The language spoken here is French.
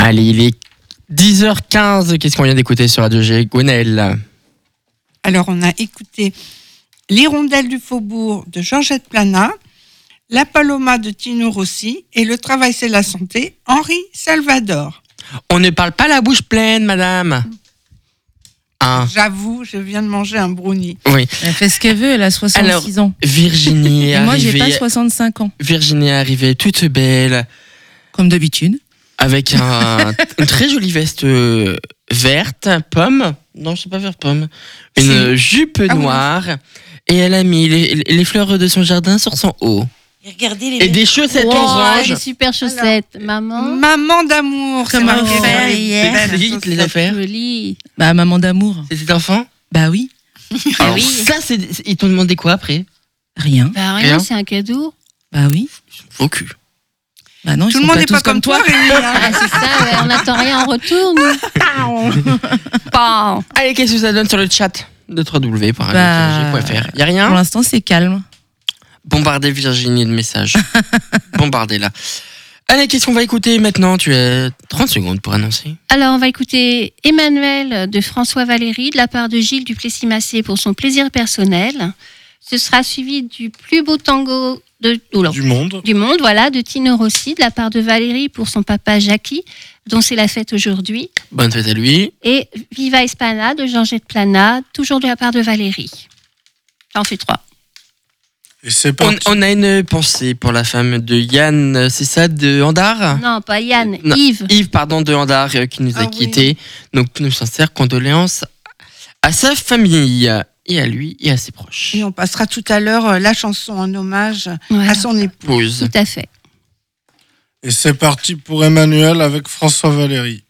Allez, il est 10h15. Qu'est-ce qu'on vient d'écouter sur Radio G? Gwenaëlle. Alors, on a écouté L'Hirondelle du Faubourg de Georgette Plana, La Paloma de Tino Rossi et Le Travail c'est la santé, Henri Salvador. On ne parle pas la bouche pleine, madame. Ah. J'avoue, je viens de manger un brownie. Oui. Elle fait ce qu'elle veut, elle a 66 ans. Virginie est Et moi, j'ai arrivée. pas 65 ans. Virginie est arrivée toute belle, Comme d'habitude. avec une très jolie veste verte, pomme. Non, je sais pas vert pomme. Une jupe noire. Et elle a mis les fleurs de son jardin sur son haut. Et regardez Et des chaussettes oranges. Des super chaussettes. Maman. Maman d'amour, c'est Comme marqué on fait sur les hier. belles C'est qui qui te les a chaussettes. offertes? Joli. Bah, maman d'amour. C'est cet enfant? Bah oui. Alors oui. ça, ils t'ont demandé quoi après? Rien. Bah Rien. rien, c'est un cadeau. Bah oui. Faux cul. Bah non, ils Tout le sont monde pas n'est tous pas comme toi, Rémi. hein. Ah, c'est ça, ouais, on n'attend rien en retour, nous. Bon. Allez, qu'est-ce que ça donne sur le chat de www.radiog.fr? Y a Pour rien? l'instant, c'est calme. Bombardez Virginie de messages. Bombardez-la. Allez, qu'est-ce qu'on va écouter maintenant? Tu as 30 secondes pour annoncer. Alors, on va écouter Emmanuel de François Valéry de la part de Gilles Duplessis-Massé pour son plaisir personnel. Ce sera suivi du plus beau tango Du monde. du monde, voilà, de Tino Rossi de la part de Valérie pour son papa Jackie, dont c'est la fête aujourd'hui. Bonne fête à lui. Et Viva Espana de Georgette Plana, toujours de la part de Valérie. Ça en fait 3. Et c'est parti. On a une pensée pour la femme de Yann, c'est ça, de Andar? Non, pas Yann, Non, Yves. Yves, pardon, de Andar, qui nous a Ah oui. quittés. Donc, nos sincères condoléances à sa famille, et à lui, et à ses proches. Et on passera tout à l'heure la chanson en hommage Voilà. à son époux. Pause. Tout à fait. Et c'est parti pour Emmanuel avec François Valéry.